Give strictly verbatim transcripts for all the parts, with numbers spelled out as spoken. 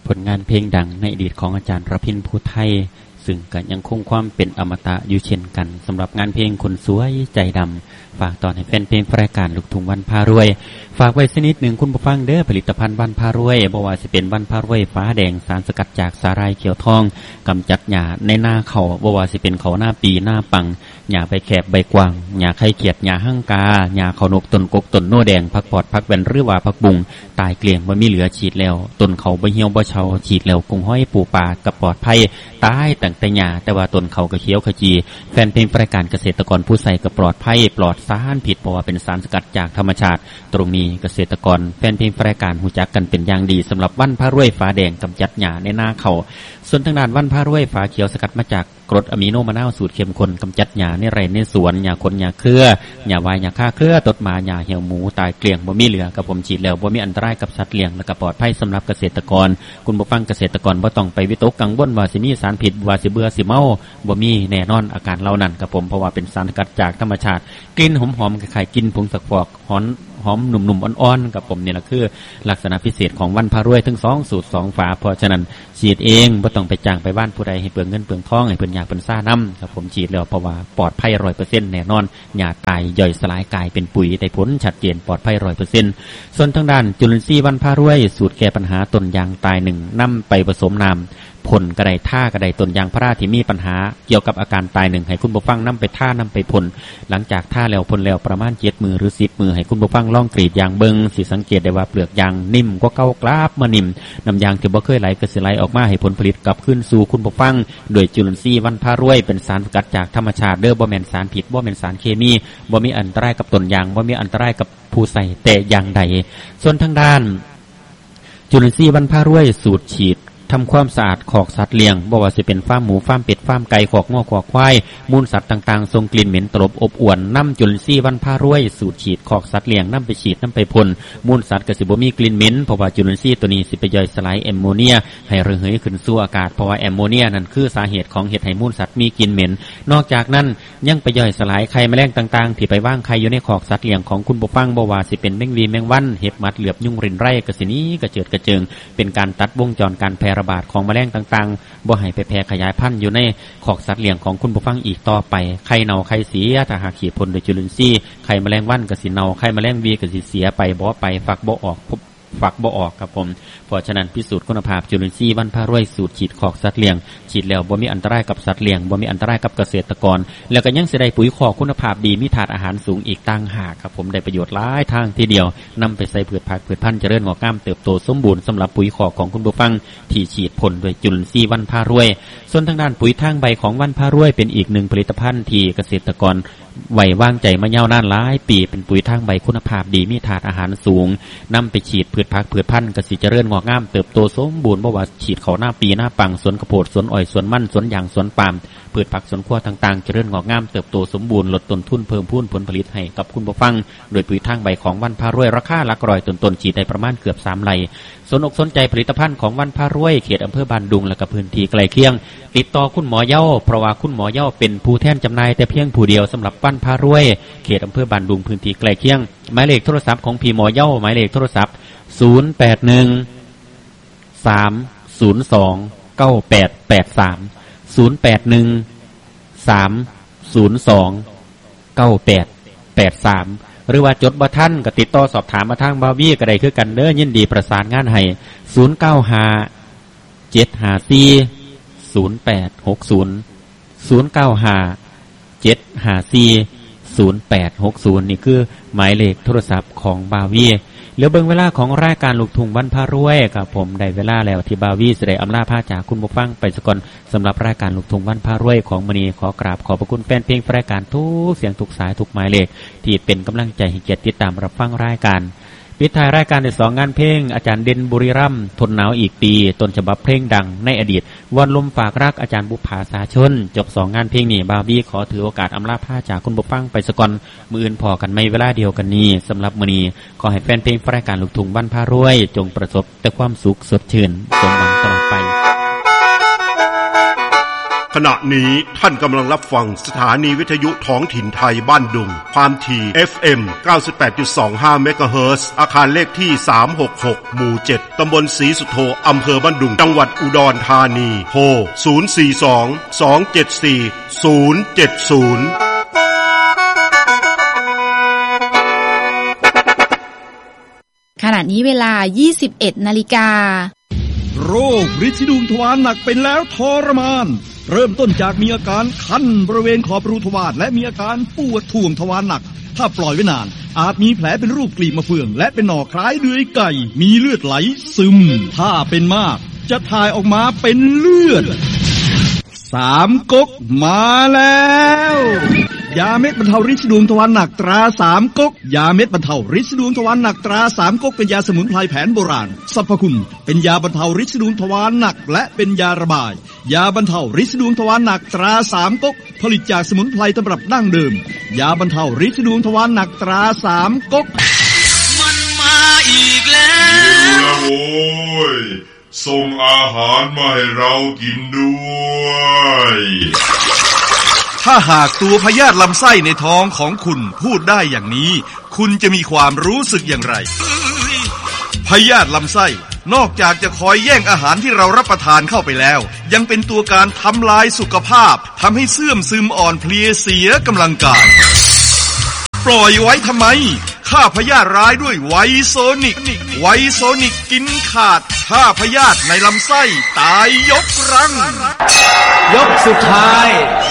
ผลงานเพลงดังในอดีตของอาจารย์ระพินภูไทยซึ่งก็ยังคงความเป็นอมตะอยู่เช่นกันสำหรับงานเพลงคนสวยใจดำฝากตอนให้แฟนเพลงรายการลูกทุ่งวันพารวยฝากไว้สักนิดหนึ่งคุณผู้ฟังเด้อผลิตภัณฑ์วันพารวยบ่ว่าสิเป็นวันพารวยฟ้าแดงสารสกัดจากสาหร่ายเขียวทองกำจัดหญ้าในหน้าเขาบ่ว่าสิเป็นเขาหน้าปีหน้าปังหญ้าใบแคบใบกวางหญ้าไข่เขียดหญ้าหั่งกาหญ้าเขานกต้นกกต้นโน่แดงผักปอดผักแว่นหรือว่าผักบุ้งตายเกลี้ยงบ่มีเหลือฉีดแล้วต้นเขาบ่เหี่ยวบ่เฉาฉีดแล้วกุ้งห้อยปูปลากับปลอดภัยตายตั้งแต่หญ้าแต่ว่าต้นเขาก็เขียวขจีแฟนเพลงรายการเกษตรกรผู้ใส่ก็ปลอดภัยปลอดสารผิดเพราะว่าเป็นสารสกัดจากธรรมชาติตรงนี้เกษตรกรแฟนเพลงรายการหูจักกันเป็นอย่างดีสำหรับวันพารวยฟ้าแดงกำจัดหญ้าในหน้าเขาส่วนทางด้านวันพารวยฟ้าเขียวสกัดมาจากกรดอะมิโนมะนาวสูตรเข้มข้นกำจัดหญ้าในไร่ในสวนหญ้าคนหญ้าเครือหญ้าวายหญ้าฆ่าเครือตดหมาหญ้าเหี่ยวหมูตายเกลี้ยงบ่มีเหลือกับผมฉีดแล้วบ่มีอันตรายกับสัตว์เลี้ยงและก็ปลอดภัยสำหรับเกษตรกรคุณผู้ฟังเกษตรกรบ่ต้องไปวิตกกังวลว่าสิมีสารผิดว่าสิเบื่อสิเมาบ่มีแน่นอนอาการเหล่านั้นกับผมเพราะว่าเป็นสารสกัดจากธรรมชาติกลิ่นหอมๆคล้ายๆกลิ่นผงสักฟอกหอมหอมหนุ่มๆอ่อนๆกับผมนี่แหละคือลักษณะพิเศษของวันพารวยทั้งสองสูตรสองฝาเพราะฉะนั้นฉีดเองบ่ต้องไปจ้างไปบ้านผู้ใดให้เปลืองเงินเปลืองทองให้เพิ่นอยากเพิ่นซ่านำครับผมฉีดแล้วเพราะว่าปลอดภัย ร้อยเปอร์เซ็นต์ แน่นอนหญ้าตายย่อยสลายกลายเป็นปุ๋ยได้ผลชัดเจนปลอดภัย ร้อยเปอร์เซ็นต์ ส่วนทางด้านจุลินทรีย์วันพารวยสูตรแก้ปัญหาต้นยางตายหนึ่งนำไปผสมน้ำผลกระไดท่ากระไดต้นยางพาราที่มีปัญหาเกี่ยวกับอาการตายหนึ่งให้คุณผู้ฟังนำไปท่านำไปผลหลังจากท่าแล้วผลแล้วประมาณเจ็ดมือหรือสิบมือให้คุณผู้ฟังลองกรีดยางเบิงสิสังเกตได้ว่าเปลือกยางนิ่มกว่าเก่ากราบมานิ่มน้ำยางที่บ่เคยไหลก็สิไหลออกมาให้ผลผลิตกลับขึ้นสู่คุณผู้ฟังโดยจุลินทรีย์วันพารวยเป็นสารสกัดจากธรรมชาติเด้อบ่แม่นสารผิดบ่แม่นสารเคมีบ่มีอันตรายกับต้นยางบ่มีอันตรายกับผู้ใส่แต่อย่างใดส่วนทางด้านจุลินทรีย์วันพารวยสูตรฉีดทำความสะอาดขอกสัตว์เลี้ยงบ่ว่าจะเป็นฟาร์มหมูฟาร์มเป็ดฟาร์มไก่ขอกง้อขอกควายมูลสัตว์ต่างๆทรงกลิ่นเหม็นตลบอบอวนนำจุลินทรีย์วันพารวยสูตรฉีดขอกสัตว์เลี้ยงนำไปฉีดนำไปพ่นมูลสัตว์ก็สิบ่มีกลิ่นเหม็นเพราะว่าจุลินทรีย์ตัวนี้สิไปย่อยสลายแอมโมเนียให้ระเหยขึ้นสู่อากาศเพราะว่าแอมโมเนียนั่นคือสาเหตุของเฮ็ดให้มูลสัตว์มีกลิ่นเหม็นนอกจากนั้นยังไปย่อยสลายไข่แมลงต่างๆที่ไปวางไข่อยู่ในขอกสัตว์เลี้ยงของคุณผู้ฟังบ่ว่าสิเป็นแมงวีแมงวันเห็บหมัดเหลือบยุงรินไร่ก็สิหนีกระเจิดกระเจิงเป็นการตัดวงจรการแพร่ระบาดของแมลงต่างๆบ่ให้ไปแพร่ขยายพันธุ์อยู่ในขอกสัตว์เลี้ยงของคุณผู้ฟังอีกต่อไปไข่เน่าไข่เสียถ้าหากฉีดพ่นโดยจุลินทรีย์ไข่แมลงวันก็สิเน่าไข่แมลงวีก็สิเสียไปบ่ไปฝักบ่ออกฝักบ่ออกครับผมเพราะฉะนั้นพิสูจน์คุณภาพจุลินทรีย์วันพารวยสูตรฉีดขอกสัตว์เลี้ยงฉีดแล้วบ่มีอันตรายกับสัตว์เลี้ยงบ่มีอันตรายกับเกษตรกรแล้วก็ยังสิได้ปุ๋ยคอกคุณภาพดีมีธาตุอาหารสูงอีกต่างหากครับผมได้ประโยชน์หลายทางทีเดียวนำไปใส่พืชผักพืชพันธุ์เจริญงอกงามเติบโตสมบูรณ์สำหรับปุ๋ยคอกของคุณผู้ฟังที่ฉีดพ่นด้วยจุลินทรีย์วันพารวยส่วนทางด้านปุ๋ยทางใบของวันพารวยเป็นอีกหนึ่งผลิตภัณฑ์ที่เกษตรกรไว้วางใจมายาวนานหลายปีเป็นปุ๋ยทางใบคุณภาพดีมีธาตุอาหารสูงนำไปฉีดพืชผักพืชพันธุ์ก็สิเจริญงอกงามเติบโตสมบูรณ์บ่ว่าฉีดเขาหน้าปีหน้าปังสวนกระโพดสวนอ้อยสวนมันสวนยางสวนปาล์มพืชผักสวนครัวต่างๆเจริญงอกงามเติบโตสมบูรณ์ลดต้นทุนเพิ่มพูนผลผลิตให้กับคุณผู้ฟังโดยปุ๋ยทางใบของวันพารวยราคาหลักร้อยต้นๆฉีดได้ประมาณเกือบสามไร่สนอกสนใจผลิตภัณฑ์ของวันพารวยเขตอำเภอบ้านดุงและก็พื้นที่ใกล้เคียงติดต่อคุณหมอเย้าเพราะว่าคุณหมอเย้าเป็นผู้แทนจำหน่ายแต่เพียงผู้เดียวสำหรับวันพารวยเขตอำเภอบ้านดุงพื้นที่ใกล้เคียงหมายเลขโทรศัพท์ของพี่หมอเย้าหมายเลขโทรศัพท์ศูนย์ แปด หนึ่ง สาม ศูนย์ สอง เก้า แปด แปด สาม ศูนย์ แปด หนึ่ง สาม ศูนย์ สอง เก้า แปด แปด สามหรือว่าจดบ่ทันก็ติดต่อสอบถามมาทางบาวี่ก็ได้คือกันเด้อยินดีประสานงานให้ศูนย์ เก้า ห้า เจ็ด ห้า สี่ ศูนย์ แปด หก ศูนย์ ศูนย์ เก้า ห้า เจ็ด ห้า สี่ ศูนย์ แปด หก ศูนย์นี่คือหมายเลขโทรศัพท์ของบาวี่เหลือเบิ่งเวลาของรายการลูกทุ่งวันพารวยครับผมได้เวลาแล้วที่บาวี่สิได้อำลาพาจากคุณผู้ฟังไปซะก่อนสำหรับรายการลูกทุ่งวันพารวยของมื้อนี้ขอกราบขอบพระคุณแฟนเพลงรายการทุกเสียงทุกสายทุกหมายเลขที่เป็นกำลังใจให้เกียรติติดตามรับฟังรายการปิดท้ายรายการในสองงานเพลงอาจารย์เด่นบุรีรัมย์ทนหนาวอีกปีต้นฉบับเพลงดังในอดีตวันลมฝากรักอาจารย์บุภาสาชนจบสองงานเพลงนี้บาบี้ขอถือโอกาสอำลาพาจากคุณผู้ฟังไปซะก่อนมื้ออื่นพอกันไม่เวลาเดียวกันนี้สำหรับมื้อนี้ขอให้แฟนเพลงรายการลูกทุ่งวันพารวยจงประสบแต่ความสุขสดชื่นสมหวังตลอดไปขณะนี้ท่านกำลังรับฟังสถานีวิทยุท้องถิ่นไทยบ้านดุงความถี่ เอฟ เอ็ม เก้าสิบแปดจุดสองห้า เมกะเฮิรตซ์อาคารเลขที่สามหกหกหมู่เจ็ดตำบลศรีสุโธอำเภอบ้านดุงจังหวัดอุดรธานีโทรศูนย์ สี่ สอง สอง เจ็ด สี่ ศูนย์ เจ็ด ศูนย์ขณะนี้เวลา ยี่สิบเอ็ด นาฬิกาโรคฤทธิ์ดวงทวารหนักเป็นแล้วทรมานเริ่มต้นจากมีอาการคันบริเวณขอบรูทวารและมีอาการปวดท่วงทวารหนักถ้าปล่อยไว้นานอาจมีแผลเป็นรูปกลีบมะเฟืองและเป็นหน่อคล้ายเดือยไก่มีเลือดไหลซึมถ้าเป็นมากจะถ่ายออกมาเป็นเลือดสามก๊กมาแล้วยาเม็ดบรรเทาฤทธิ์ดวงทวารหนักตราสามก๊กยาเม็ดบรรเทาฤทธิ์ดวงทวารหนักตราสามก๊กเป็นยาสมุนไพรแผนโบราณสรรพคุณเป็นยาบรรเทาฤทธิ์ดวงทวารหนักและเป็นยาระบายยาบรรเทาฤทธิ์ดวงทวารหนักตราสามก๊กผลิตจากสมุนไพรตำรับดั้งเดิมยาบรรเทาฤทธิ์ดวงทวารหนักตราสามก๊กมันมาอีกแล้วโอ้ยส่งอาหารมาให้เรากินด้วยถ้าหากตัวพยาธิลำไส้ในท้องของคุณพูดได้อย่างนี้คุณจะมีความรู้สึกอย่างไรพยาธิลำไส้นอกจากจะคอยแย่งอาหารที่เรารับประทานเข้าไปแล้วยังเป็นตัวการทำลายสุขภาพทำให้เสื่อมซึมอ่อนเพลียเสียกำลังกายปล่อยไว้ทำไมฆ่าพยาธิร้ายด้วยไวโซนิกไวโซนิกกินขาดฆ่าพยาธิในลำไส้ตายยกรังยกสุดท้าย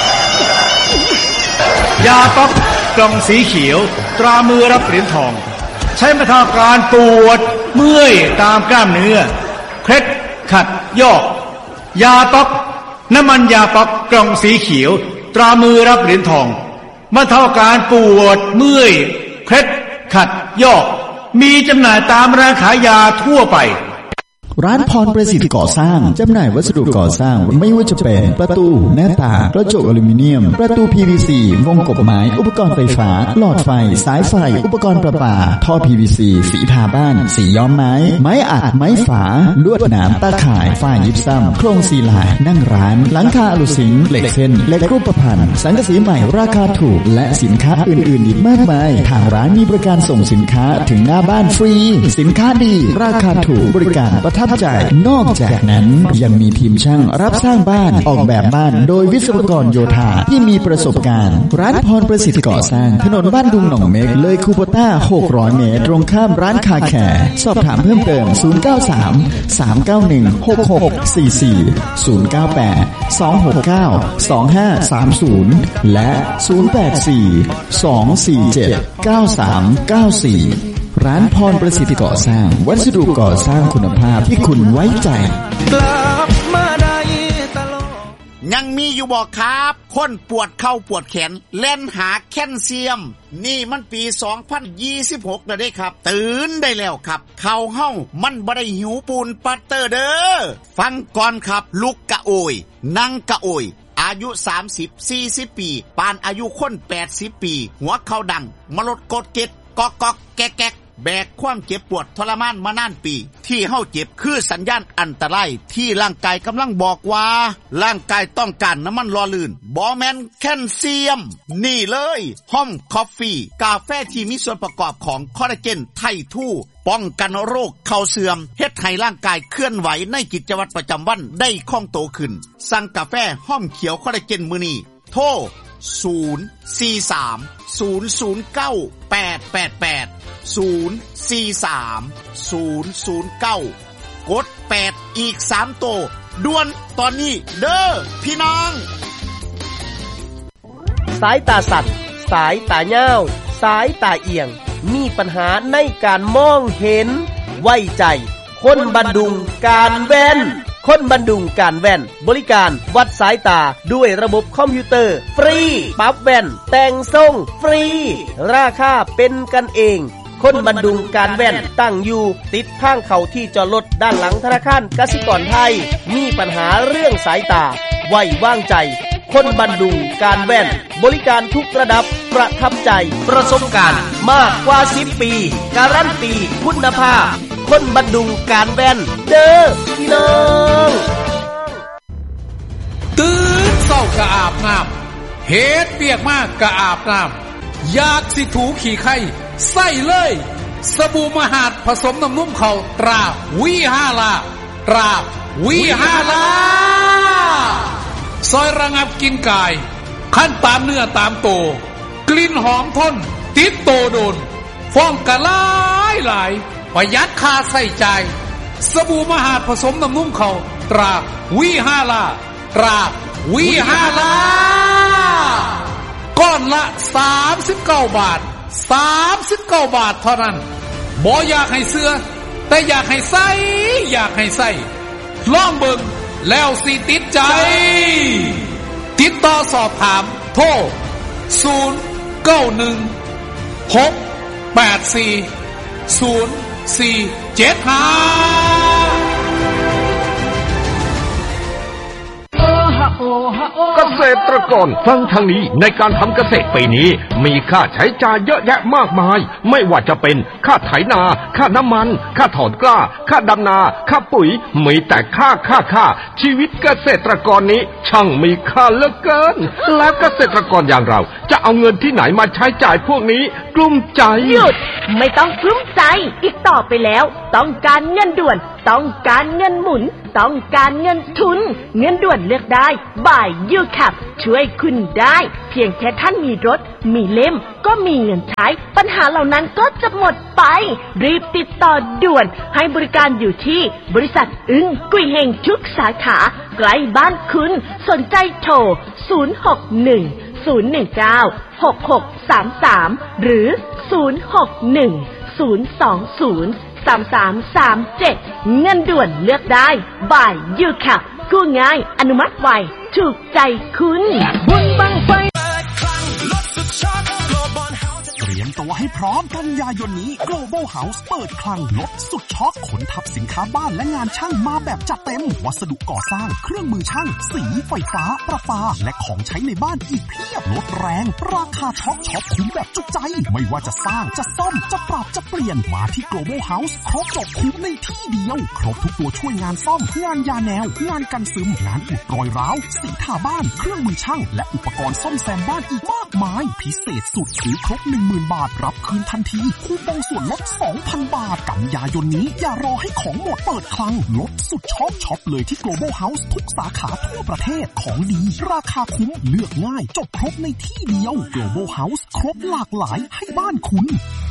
ยาต๊อกกล่องสีเขียวตรามือรับเหรียญทองใช้บรรเทาอาการปวดเมื่อยตามกล้ามเนื้อเคล็ดขัดยอกยาต๊อกน้ำมันยาต๊อกกล่องสีเขียวตรามือรับเหรียญทองบรรเทาอาการปวดเมื่อยเคล็ดขัดยอกมีจำหน่ายตามร้านขายยาทั่วไปร้านพรประสิทธิ์ก่อสร้างจำหน่ายวัสดุก่อสร้างไม่ว่าจะเป็นประตูหน้าต่างกระจกอลูมิเนียมประตู พี วี ซี วงกบไม้อุปกรณ์ไฟฟ้าหลอดไฟสายไฟอุปกรณ์ประปาท่อ พี วี ซี สีทาบ้านสีย้อมไม้ไม้อัดไม้ฝาลวดหนามตาข่ายฝ้ายิปซัมโครงซีลายนั่งร้านหลังคาอลูซิงเหล็กเส้นเหล็กรูปพรรณสังกะสีใหม่ราคาถูกและสินค้าอื่นๆอีกมากมายทางร้านมีบริการส่งสินค้าถึงหน้าบ้านฟรีสินค้าดีราคาถูกบริการประทับใจนอกจากนั้นยังมีทีมช่างรับสร้างบ้านออกแบบบ้านโดยวิศวกรโยธาที่มีประสบการณ์ร้านพรประสิทธิ์ก่อสร้างถนนบ้านดุงหนองเม็กเลยคูโบต้าหกร้อยเมตรตรงข้ามร้านคาแคร์สอบถามเพิ่มเติมศูนย์ เก้า สาม สาม เก้า หนึ่ง หก หก สี่ สี่ ศูนย์ เก้า แปด สอง หก เก้า สอง ห้า สาม ศูนย์และศูนย์ แปด สี่ สอง สี่ เจ็ด เก้า สาม เก้า สี่ร้านพรประสิทธิ์ก่อสร้างวัสดุก่อสร้างคุณภาพที่คุณไว้ใจกลับมาได้ตลอดยังมีอยู่บอกครับคนปวดเข่าปวดแขนเล่นหาแคลเซียมนี่มันปีสองพันยี่สิบหกแล้วเด้ครับตื่นได้แล้วครับเข่าเฮามันบ่ได้หิวปูนปัตเตอร์เด้อฟังก่อนครับลุกกะโอยนั่งกะโอยอายุสามสิบ สี่สิบปีปานอายุคนแปดสิบปีหัวเข่าดังมลดกดเก็ดกอกกแก๊กแบกความเจ็บปวดทรมานมานานปีที่เฮาเจ็บคือสัญญาณอันตรายที่ร่างกายกำลังบอกว่าร่างกายต้องการน้ำมันหล่อลื่นบ่แม่นแคลเซียมนี่เลยห้อมคอฟฟี่กาแฟที่มีส่วนประกอบของคอลลาเจนไททูป้องกันโรคเข่าเสื่อมเฮ็ดให้ร่างกายเคลื่อนไหวในกิจวัตรประจำวันได้คล่องตัวขึ้นสั่งกาแฟห้อมเขียวคอลลาเจนมื้อนี้โทรศูนย์ สี่ สาม ศูนย์ ศูนย์ เก้า แปด แปด แปด ศูนย์ สี่ สาม ศูนย์ ศูนย์ เก้ากดแปดอีกสามโตด่วนตอนนี้เด้อพี่น้องสายตาสั่นสายตาเหี่ยวสายตาเอียงมีปัญหาในการมองเห็นไว้ใจคนบันดุงการแว่นคนบันดุงการแว่นบริการวัดสายตาด้วยระบบคอมพิวเตอร์ฟรีปรับแว่นแต่งทรงฟรีราคาเป็นกันเองคนบันดุงการแว่นตั้งอยู่ติดทางเข้าที่จอดรถด้านหลังธนาคารกสิกรไทยมีปัญหาเรื่องสายตาไว้วางใจคนบันดุงการแว่นบริการทุกระดับประทับใจประสบการณ์มากกว่าสิบปีการันตีคุณภาพคนบันดุงการแว่นเด้อพี่น้องตื่นเศร้าก็อาบน้ำเฮ็ดเปียกมากก็อาบน้ำอยากสิถูขี่ไข่ใส่เลยสบู่มหาดผสมน้ำนุ่มเขาตราวิห้าลาตราวิห้าลาซอยระงับกินกายขั้นตามเนื้อตามโตกลิ่นหอมทนติดโตโดนฟองกะลายหลายประหยัดค่าใส่ใจสบู่มหาดผสมน้ำนุ่มเขาตราวิห้าลาตราวิห้าลาก้อนละสามสิบเก้าบาทสามสิบเก้าบาทเท่านั้นบ่อยากให้เสื้อแต่อยากให้ใส่อยากให้ใส่ลองเบิ่งแล้วสิติดใจติดต่อสอบถามโทรศูนย์ เก้า หนึ่ง หก แปด สี่ ศูนย์ สี่ เจ็ด ห้าเกษตรกรฟังทางนี้ในการทำเกษตรปีนี้มีค่าใช้จ่ายเยอะแยะมากมายไม่ว่าจะเป็นค่าไถนาค่าน้ำมันค่าถอนกล้าค่าดำนาค่าปุ๋ยมีแต่ค่าค่าค่าชีวิตเกษตรกรนี้ช่างมีค่าเหลือเกินแล้วเกษตรกรอย่างเราจะเอาเงินที่ไหนมาใช้จ่ายพวกนี้กลุ้มใจหยุดไม่ต้องกลุ้มใจอีกต่อไปแล้วต้องการเงินด่วนต้องการเงินหมุนต้องการเงินทุนเงินด่วนเลือกได้บ่ายยูคับช่วยคุณได้เพียงแค่ท่านมีรถมีเล่มก็มีเงินใช้ปัญหาเหล่านั้นก็จะหมดไปรีบติดต่อด่วนให้บริการอยู่ที่บริษัทอึ้งกุยเฮงทุกสาขาใกล้บ้านคุณสนใจโทรศูนย์ หก หนึ่ง ศูนย์ หนึ่ง เก้า หก หก สาม สามหรือศูนย์ หก หนึ่ง ศูนย์ สอง ศูนย์ สาม สาม สาม เจ็ดเงินด่วนเลือกได้บ่ายยูคับกู้ง่ายอนุมัติไวถูกใจคุณบุญบังไฟเตรียมตัวให้พร้อมกันยายนนี้ Global House เปิดคลังลดสุดช็อคขนทับสินค้าบ้านและงานช่างมาแบบจัดเต็มวัสดุก่อสร้างเครื่องมือช่างสีไฟฟ้าประปาและของใช้ในบ้านอีกเพียบลดแรงราคาช็อคช็อปคุ้มแบบจุใจไม่ว่าจะสร้างจะซ่อมจะปรับจะเปลี่ยนมาที่ Global House ครบจบคุ้มในที่เดียวครบทุกตัวช่วยงานซ่อมงานยาแนวงานกันซึมงานอุดรอยร้าวสีทาบ้านเครื่องมือช่างและอุปกรณ์ซ่อมแซมบ้านอีกมากมายพิเศษสุดซื้อครบ หนึ่งหมื่น บาทรับคืนทันทีคูปองส่วนลด สองพัน บาทกันยายนนี้อย่ารอให้ของหมดเปิดคลังลดสุดช็อปช็อปเลยที่ Global House ทุกสาขาทั่วประเทศของดีราคาคุ้มเลือกง่ายจบครบในที่เดียว Global House ครบหลากหลายให้บ้านคุณ